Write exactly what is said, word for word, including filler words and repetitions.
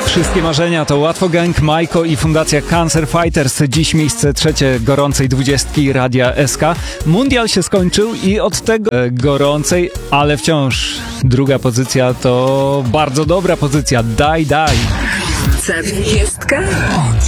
Wszystkie marzenia to Łatwo Gang, Majko i Fundacja Cancer Fighters. Dziś miejsce trzecie gorącej dwudziestki Radia S K. Mundial się skończył i od tego e, gorącej, ale wciąż druga pozycja to bardzo dobra pozycja. Daj, daj. C dwadzieścia.